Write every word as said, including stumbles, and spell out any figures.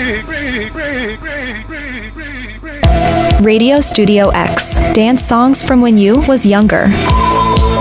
Radio Studio X. Dance songs from when you was younger.